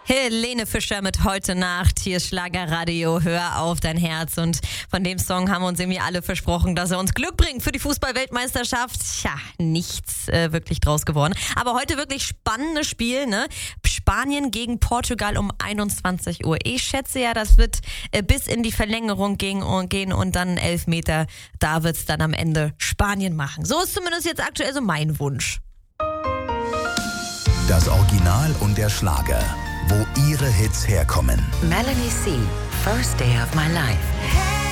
Helene Fischer mit Heute Nacht. Hier ist Schlagerradio. Hör auf dein Herz. Und von dem Song haben wir uns irgendwie alle versprochen, dass er uns Glück bringt für die Fußball-Weltmeisterschaft. Tja, nichts wirklich draus geworden. Aber heute wirklich spannendes Spiel, ne? Spanien gegen Portugal um 21 Uhr. Ich schätze ja, das wird bis in die Verlängerung gehen und dann 11 Meter. Da wird es dann am Ende Spanien machen. So ist zumindest jetzt aktuell so mein Wunsch. Das Original und der Schlager. Wo ihre Hits herkommen. Melanie C., First Day of My Life.